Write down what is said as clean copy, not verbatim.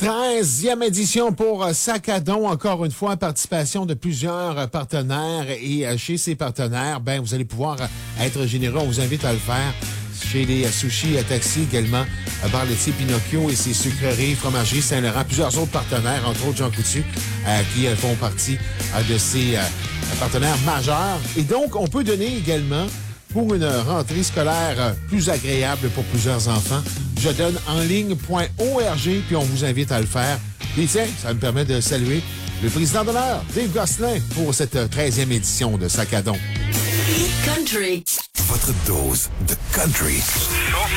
13e édition pour Sac à Don. Encore une fois, participation de plusieurs partenaires. Et chez ces partenaires, vous allez pouvoir être généreux. On vous invite à le faire. Chez les sushis taxi également, Bar laitier Pinocchio et ses sucreries, fromagerie Saint-Laurent, plusieurs autres partenaires, entre autres Jean Coutu, qui font partie de ces partenaires majeurs. Et donc, on peut donner également pour une rentrée scolaire plus agréable pour plusieurs enfants. Je donne en ligne.org, puis on vous invite à le faire. Puis tiens, ça me permet de saluer le président d'honneur, Dave Gosselin, pour cette 13e édition de Sac à Don. Country. Votre dose de country.